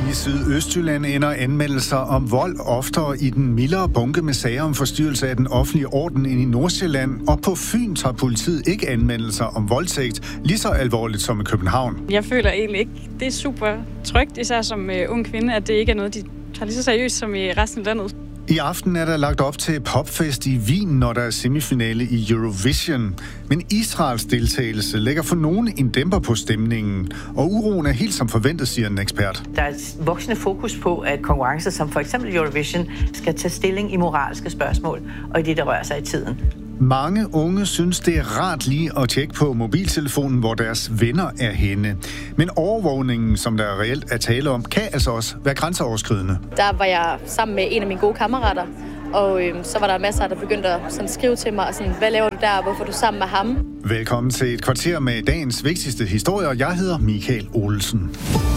I Sydøstjylland ender anmeldelser om vold oftere i den mildere bunke med sager om forstyrrelse af den offentlige orden end i Nordsjælland. Og på Fyn tager politiet ikke anmeldelser om voldtægt lige så alvorligt som i København. Jeg føler egentlig ikke, det er super trygt, især som ung kvinde, at det ikke er noget, de tager lige så seriøst som i resten af landet. I aften er der lagt op til popfest i Wien, når der er semifinale i Eurovision. Men Israels deltagelse lægger for nogen en dæmper på stemningen, og uroen er helt som forventet, siger en ekspert. Der er et voksende fokus på, at konkurrencer som for eksempel Eurovision skal tage stilling i moralske spørgsmål, og i det, der rører sig i tiden. Mange unge synes, det er rart lige at tjekke på mobiltelefonen, hvor deres venner er henne. Men overvågningen, som der reelt er tale om, kan altså også være grænseoverskridende. Der var jeg sammen med en af mine gode kammerater, og så var der masser, der begyndte at skrive til mig, sådan, hvad laver du der, hvorfor er du sammen med ham? Velkommen til et kvarter med dagens vigtigste historier. Jeg hedder Michael Olsen.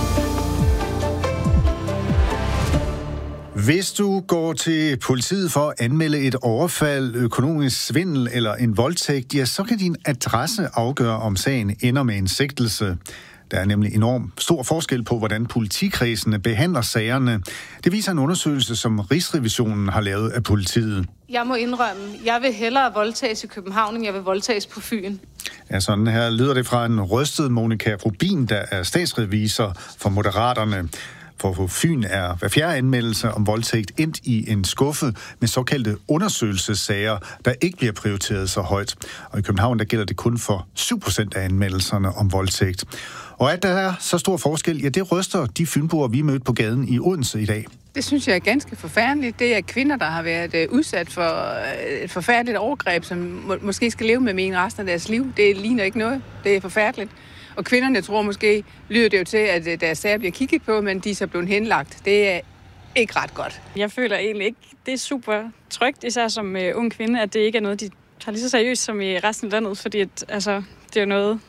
Hvis du går til politiet for at anmelde et overfald, økonomisk svindel eller en voldtægt, ja, så kan din adresse afgøre, om sagen ender med en sigtelse. Der er nemlig enormt stor forskel på, hvordan politikredsene behandler sagerne. Det viser en undersøgelse, som Rigsrevisionen har lavet af politiet. Jeg må indrømme, jeg vil hellere voldtages i København, end jeg vil voldtages på Fyn. Ja, sådan her lyder det fra en rystet Monika Rubin, der er statsrevisor for Moderaterne. For på Fyn er hver fjerde anmeldelse om voldtægt endt i en skuffe med såkaldte undersøgelsessager, der ikke bliver prioriteret så højt. Og i København der gælder det kun for 7% af anmeldelserne om voldtægt. Og at der er så stor forskel, ja, det ryster de fynboer, vi mødte på gaden i Odense i dag. Det synes jeg er ganske forfærdeligt. Det er kvinder, der har været udsat for et forfærdeligt overgreb, som måske skal leve med en resten af deres liv. Det ligner ikke noget. Det er forfærdeligt. Og kvinderne tror måske, lyder det jo til, at deres sager bliver kigget på, men de er så blevet henlagt. Det er ikke ret godt. Jeg føler egentlig ikke, det er super trygt, især som ung kvinde, at det ikke er noget, de tager lige så seriøst som i resten af landet, fordi det er jo noget,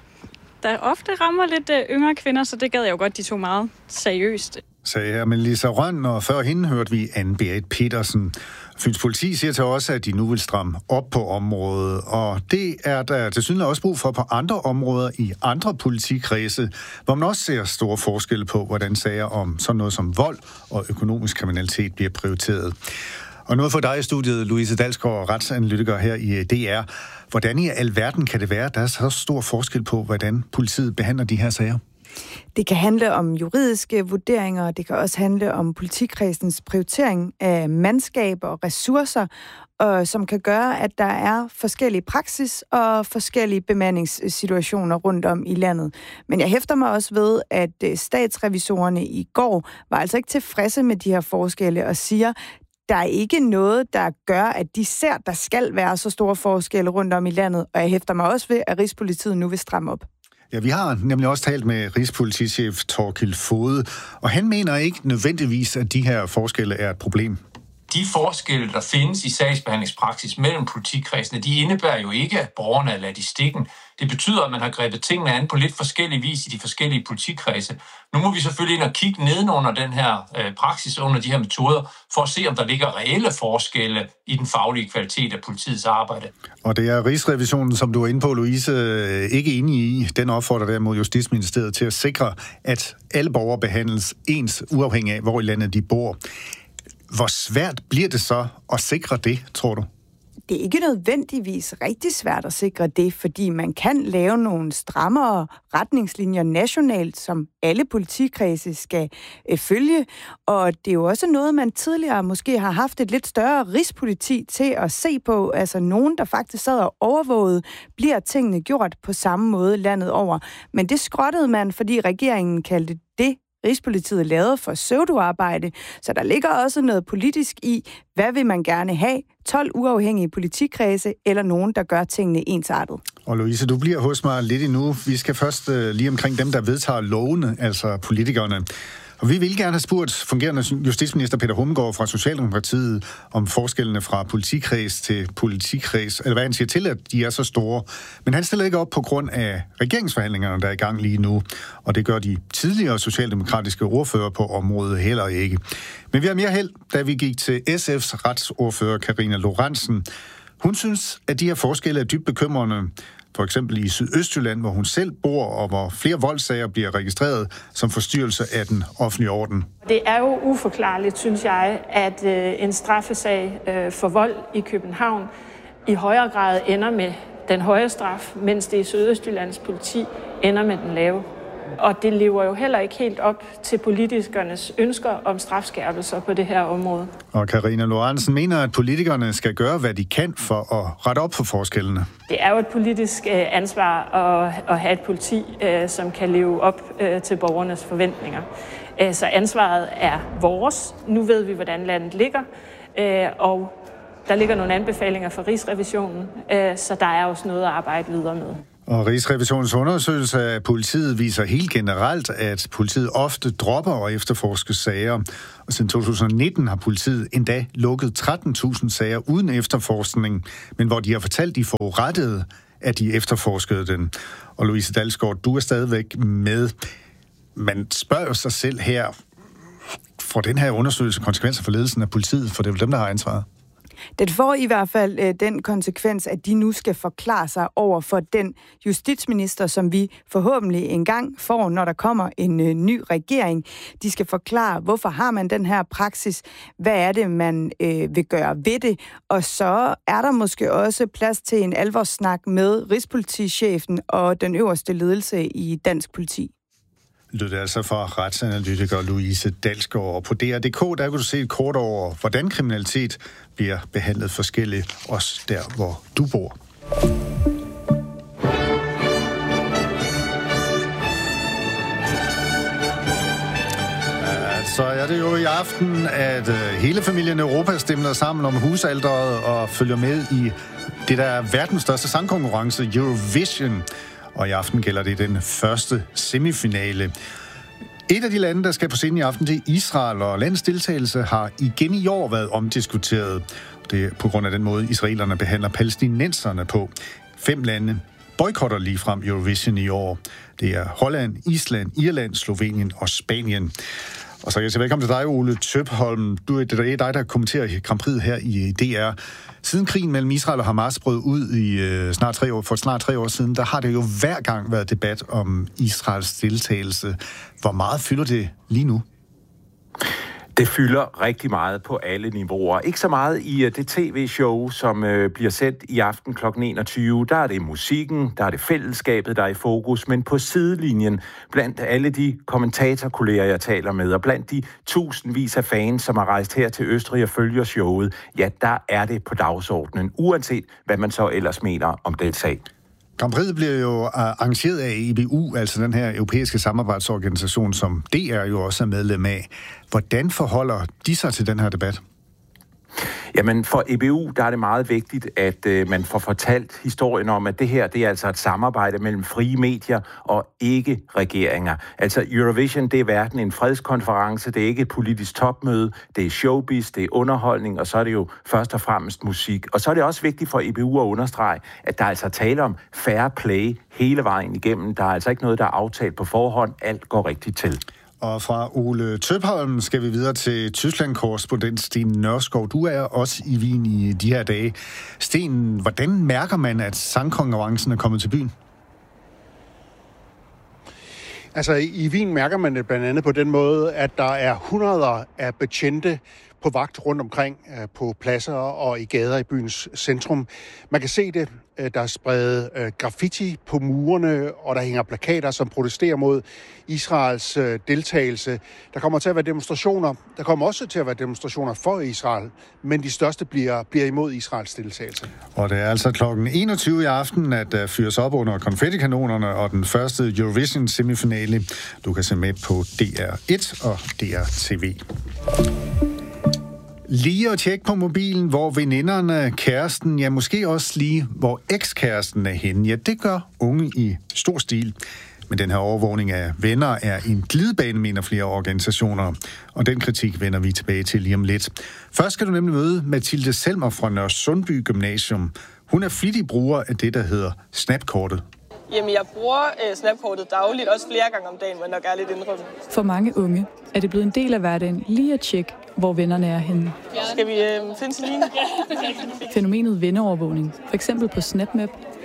der ofte rammer lidt yngre kvinder, så det gad jeg jo godt, de tog meget seriøst. Sagde her med Lisa Rønn, og før hende hørte vi Anne-Berit Petersen. Fyns politi siger til os, at de nu vil stramme op på området, og det er der tilsyneladende også brug for på andre områder i andre politikredse, hvor man også ser store forskelle på, hvordan sager om sådan noget som vold og økonomisk kriminalitet bliver prioriteret. Og noget for dig i studiet, Louise Dalsgaard, retsanalytiker her i DR. Hvordan i alverden kan det være, der er så stor forskel på, hvordan politiet behandler de her sager? Det kan handle om juridiske vurderinger, og det kan også handle om politikredsens prioritering af mandskab og ressourcer, som kan gøre, at der er forskellige praksis og forskellige bemandingssituationer rundt om i landet. Men jeg hæfter mig også ved, at statsrevisorerne i går var altså ikke tilfredse med de her forskelle og siger, der er ikke noget, der gør, at de ser, der skal være så store forskelle rundt om i landet, og jeg hæfter mig også ved, at Rigspolitiet nu vil stramme op. Ja, vi har nemlig også talt med Rigspolitichef Thorkild Foged, og han mener ikke nødvendigvis, at de her forskelle er et problem. De forskelle, der findes i sagsbehandlingspraksis mellem politikredsene, de indebærer jo ikke, at borgerne er ladt i stikken. Det betyder, at man har grebet tingene an på lidt forskellige vis i de forskellige politikredse. Nu må vi selvfølgelig ind og kigge nedenunder den her praksis, under de her metoder, for at se, om der ligger reelle forskelle i den faglige kvalitet af politiets arbejde. Og det er Rigsrevisionen, som du er inde på, Louise, ikke enig i. Den opfordrer derimod Justitsministeriet til at sikre, at alle borgere behandles ens, uafhængig af, hvor i landet de bor. Hvor svært bliver det så at sikre det, tror du? Det er ikke nødvendigvis rigtig svært at sikre det, fordi man kan lave nogle strammere retningslinjer nationalt, som alle politikredse skal følge. Og det er jo også noget, man tidligere måske har haft et lidt større rigspoliti til at se på. Altså nogen, der faktisk sad og overvågede, bliver tingene gjort på samme måde landet over. Men det skrottede man, fordi regeringen kaldte det, Rigspolitiet lavede for pseudoarbejde, så der ligger også noget politisk i, hvad vil man gerne have, 12 uafhængige politikredse eller nogen, der gør tingene ensartet. Og Louise, du bliver hos mig lidt endnu. Vi skal først lige omkring dem, der vedtager lovene, altså politikerne. Og vi vil gerne have spurgt fungerende justitsminister Peter Hummelgaard fra Socialdemokratiet om forskellene fra politikreds til politikreds, eller hvad han siger til, at de er så store. Men han stiller ikke op på grund af regeringsforhandlingerne, der er i gang lige nu, og det gør de tidligere socialdemokratiske ordfører på området heller ikke. Men vi har mere held, da vi gik til SF's retsordfører Karina Lorentzen. Hun synes, at de her forskelle er dybt bekymrende. For eksempel i Sydøstjylland, hvor hun selv bor, og hvor flere voldssager bliver registreret som forstyrrelse af den offentlige orden. Det er jo uforklarligt, synes jeg, at en straffesag for vold i København i højere grad ender med den høje straf, mens det i Sydøstjyllands politi ender med den lave. Og det lever jo heller ikke helt op til politikernes ønsker om strafskærpelser på det her område. Og Karina Lorentzen mener, at politikerne skal gøre, hvad de kan for at rette op på forskellene. Det er jo et politisk ansvar at have et politi, som kan leve op til borgernes forventninger. Så ansvaret er vores. Nu ved vi, hvordan landet ligger, og der ligger nogle anbefalinger fra Rigsrevisionen, så der er også noget at arbejde videre med. Og Rigsrevisionens undersøgelse af politiet viser helt generelt, at politiet ofte dropper at efterforske sager. Og siden 2019 har politiet endda lukket 13.000 sager uden efterforskning, men hvor de har fortalt de forurettede, at de efterforskede den. Og Louise Dalsgaard, du er stadigvæk med. Man spørger sig selv her, får den her undersøgelse konsekvenser for ledelsen af politiet, for det er vel dem, der har ansvaret? Det får i hvert fald den konsekvens, at de nu skal forklare sig over for den justitsminister, som vi forhåbentlig engang får, når der kommer en ny regering. De skal forklare, hvorfor har man den her praksis, hvad er det, man vil gøre ved det, og så er der måske også plads til en alvorssnak med rigspolitichefen og den øverste ledelse i dansk politi. Lød det altså fra retsanalytiker Louise Dalsgaard. Og på DR.dk, der kan du se et kort over, hvordan kriminalitet bliver behandlet forskelligt, også der, hvor du bor. Så er det jo i aften, at hele familien Europa stemmer sammen om husalderet og følger med i det, der er verdens største sangkonkurrence, Eurovision. Og i aften gælder det den første semifinale. Et af de lande, der skal på scenen i aften, det er Israel, og landets deltagelse har igen i år været omdiskuteret. Det er på grund af den måde, israelerne behandler palæstinenserne på. 5 lande boykotter ligefrem Eurovision i år. Det er Holland, Island, Irland, Slovenien og Spanien. Og så kan jeg sige velkommen til dig, Ole Tøpholm. Det er dig, der kommenterer Grand Prix her i DR. Siden krigen mellem Israel og Hamas brød ud i for snart 3 år siden, der har det jo hver gang været debat om Israels deltagelse. Hvor meget fylder det lige nu? Det fylder rigtig meget på alle niveauer. Ikke så meget i det tv-show, som bliver sendt i aften kl. 21. Der er det musikken, der er det fællesskabet, der er i fokus. Men på sidelinjen, blandt alle de kommentatorkolleger, jeg taler med, og blandt de tusindvis af fans, som har rejst her til Østrig og følger showet, ja, der er det på dagsordenen, uanset hvad man så ellers mener om den sag. Grand Prix bliver jo arrangeret af EBU, altså den her europæiske samarbejdsorganisation, som DR jo også er medlem af. Hvordan forholder de sig til den her debat? Jamen for EBU, der er det meget vigtigt, at man får fortalt historien om, at det her, det er altså et samarbejde mellem frie medier og ikke regeringer. Altså Eurovision, det er hverken en fredskonference, det er ikke et politisk topmøde, det er showbiz, det er underholdning, og så er det jo først og fremmest musik. Og så er det også vigtigt for EBU at understrege, at der er altså tale om fair play hele vejen igennem. Der er altså ikke noget, der er aftalt på forhånd. Alt går rigtigt til. Og fra Ole Tøpholm skal vi videre til Tyskland-korrespondent Sten Nørskov. Du er også i Wien i de her dage. Sten, hvordan mærker man, at sangkonkurrencen er kommet til byen? Altså i Wien mærker man det blandt andet på den måde, at der er hundreder af betjente på vagt rundt omkring på pladser og i gader i byens centrum. Man kan se det. Der er spredt graffiti på murene, og der hænger plakater, som protesterer mod Israels deltagelse. Der kommer til at være demonstrationer. Der kommer også til at være demonstrationer for Israel, men de største bliver imod Israels deltagelse. Og det er altså klokken 21 i aften, at der fyres op under konfettikanonerne og den første Eurovision semifinale. Du kan se med på DR1 og DR-TV. Lige at tjekke på mobilen, hvor veninderne, kæresten, ja måske også lige, hvor ekskæresten er henne. Ja, det gør unge i stor stil. Men den her overvågning af venner er en glidebane, mener flere organisationer. Og den kritik vender vi tilbage til lige om lidt. Først skal du nemlig møde Mathilde Selmer fra Nørresundby Gymnasium. Hun er flittig bruger af det, der hedder Snapkortet. Jamen, jeg bruger Snapkortet dagligt, også flere gange om dagen, men nok er lidt indrømme. For mange unge er det blevet en del af hverdagen lige at tjekke, hvor vennerne er henne. Skal vi finde Celine? Fænomenet venneovervågning, f.eks. på SnapMap,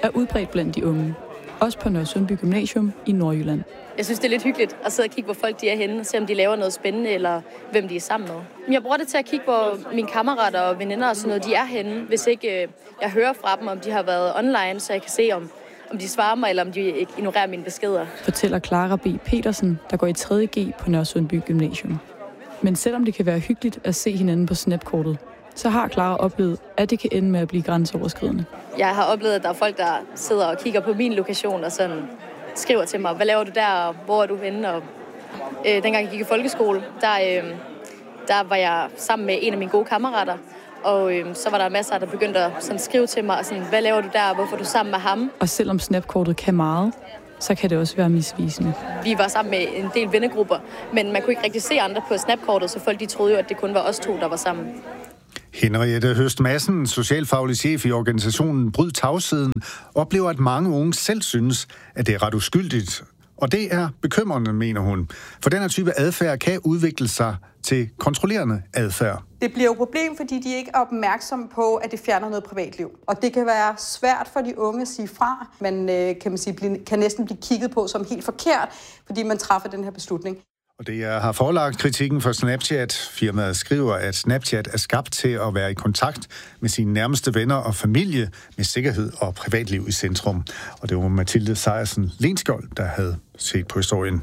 er udbredt blandt de unge. Også på Nørresundby Gymnasium i Nordjylland. Jeg synes, det er lidt hyggeligt at sidde og kigge, hvor folk de er henne, og se, om de laver noget spændende, eller hvem de er sammen med. Jeg bruger det til at kigge, hvor mine kammerater og veninder og sådan noget, de er henne. Hvis ikke jeg hører fra dem, om de har været online, så jeg kan se, om de svarer mig, eller om de ignorerer mine beskeder. Fortæller Clara B. Petersen, der går i 3.G på Nørresundby Gymnasium. Men selvom det kan være hyggeligt at se hinanden på snapkortet, så har Clara oplevet, at det kan ende med at blive grænseoverskridende. Jeg har oplevet, at der er folk, der sidder og kigger på min lokation og sådan skriver til mig, hvad laver du der, og hvor er du henne? Og, dengang jeg gik i folkeskole, der var jeg sammen med en af mine gode kammerater, og så var der masser, der begyndte at sådan skrive til mig, og sådan, hvad laver du der, og hvorfor er du sammen med ham? Og selvom snapkortet kan meget, så kan det også være misvisende. Vi var sammen med en del vennegrupper, men man kunne ikke rigtig se andre på snapkortet, så folk de troede jo, at det kun var os to, der var sammen. Henriette Høst Madsen, socialfaglig chef i organisationen Bryd Tavsheden, oplever, at mange unge selv synes, at det er ret uskyldigt. Og det er bekymrende, mener hun. For den her type adfærd kan udvikle sig til kontrollerende adfærd. Det bliver jo et problem, fordi de ikke er opmærksomme på, at det fjerner noget privatliv. Og det kan være svært for de unge at sige fra. Man kan næsten blive kigget på som helt forkert, fordi man træffer den her beslutning. Og det har forelagt kritikken for Snapchat. Firmaet skriver, at Snapchat er skabt til at være i kontakt med sine nærmeste venner og familie med sikkerhed og privatliv i centrum. Og det var Mathilde Sejersen Lenskjold, der havde set på historien.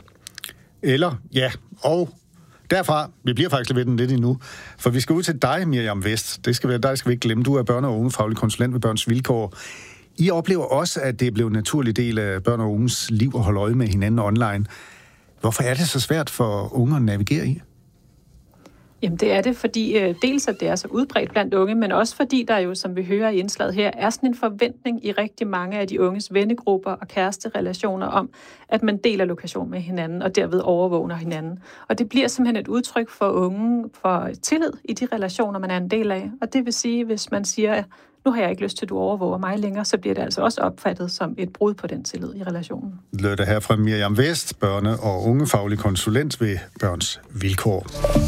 Og derfra, vi bliver faktisk ved den lidt endnu, for vi skal ud til dig, Miriam West. Dig skal vi ikke glemme. Du er børne- og ungefaglig konsulent ved Børns Vilkår. I oplever også, at det er blevet en naturlig del af børn og unges liv at holde øje med hinanden online. Hvorfor er det så svært for unge at navigere i? Jamen det er det, fordi dels at det er så udbredt blandt unge, men også fordi der jo, som vi hører i indslaget her, er sådan en forventning i rigtig mange af de unges vennegrupper og kæresterelationer om, at man deler lokation med hinanden og derved overvåger hinanden. Og det bliver simpelthen et udtryk for unge for tillid i de relationer, man er en del af. Og det vil sige, hvis man siger, nu har jeg ikke lyst til, at du overvåger mig længere, så bliver det altså også opfattet som et brud på den tillid i relationen. Lød det her fra Miriam West, børne- og ungefaglig konsulent ved Børns Vilkår.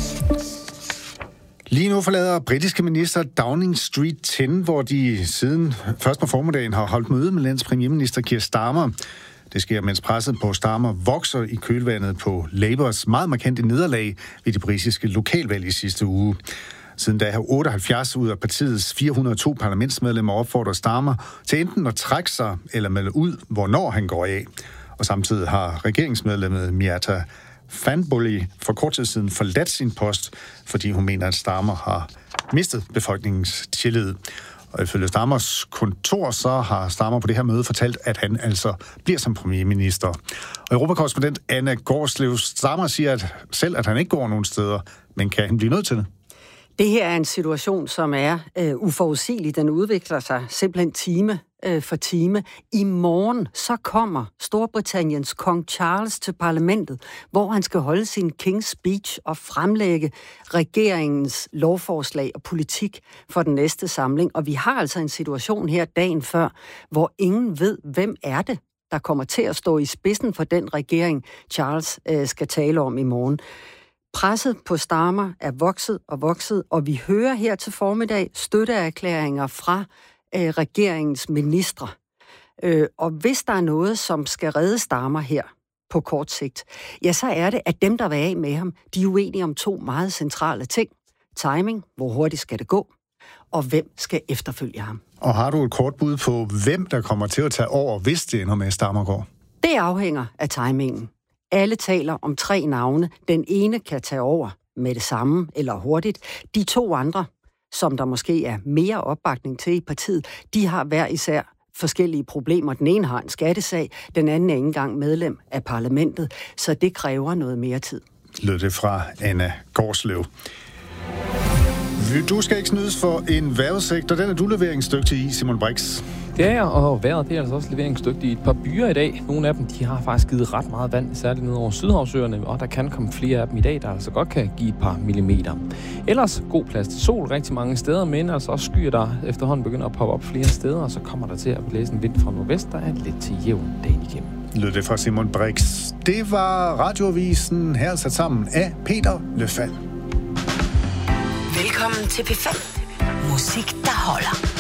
Lige nu forlader britiske minister Downing Street 10, hvor de siden først på formiddagen har holdt møde med landets premierminister Keir Starmer. Det sker, mens presset på Starmer vokser i kølvandet på Labours meget markante nederlag ved de britiske lokalvalg i sidste uge. Siden da har 78 ud af partiets 402 parlamentsmedlemmer opfordret Starmer til enten at trække sig eller melde ud, hvornår han går af. Og samtidig har regeringsmedlemmet Miata Fanbully for kort tid siden forladt sin post, fordi hun mener, at Starmer har mistet befolkningens tillid. Og ifølge Starmers kontor, så har Starmer på det her møde fortalt, at han altså bliver som premierminister. Og europakorrespondent Anna Gårdslev, Starmer siger selv, at han ikke går nogen steder, men kan han blive nødt til det? Det her er en situation, som er uforudsigelig. Den udvikler sig simpelthen time for time. I morgen så kommer Storbritanniens kong Charles til parlamentet, hvor han skal holde sin King's Speech og fremlægge regeringens lovforslag og politik for den næste samling. Og vi har altså en situation her dagen før, hvor ingen ved, hvem er det, der kommer til at stå i spidsen for den regering, Charles skal tale om i morgen. Presset på Starmer er vokset, og vi hører her til formiddag støtteerklæringer fra regeringens ministre. Og hvis der er noget, som skal redde Starmer her på kort sigt, ja, så er det, at dem, der vil af med ham, de er uenige om to meget centrale ting. Timing, hvor hurtigt skal det gå, og hvem skal efterfølge ham. Og har du et kort bud på, hvem der kommer til at tage over, hvis det ender med Starmer går? Det afhænger af timingen. Alle taler om 3 navne. Den ene kan tage over med det samme eller hurtigt. De 2 andre, som der måske er mere opbakning til i partiet, de har hver især forskellige problemer. Den ene har en skattesag, den anden er ikke engang medlem af parlamentet, så det kræver noget mere tid. Lød det fra Anna Gårdslev. Du skal ikke snydes for en vejrudsigter. Den er du leveringsdygtig i, Simon Brix. Det er, og vejret det er altså også leveringsdygtigt i et par byer i dag. Nogle af dem de har faktisk givet ret meget vand, særligt ned over Sydhavsøerne, og der kan komme flere af dem i dag, der altså godt kan give et par millimeter. Ellers god plads til sol rigtig mange steder, men altså også skyer, der efterhånden begynder at poppe op flere steder, og så kommer der til at blæse en vind fra nordvest, der er lidt til jævn dagen igennem. Lød det fra Simon Brix. Det var Radioavisen her sat sammen af Peter Løfald. Velkommen til P5. Musik, der holder.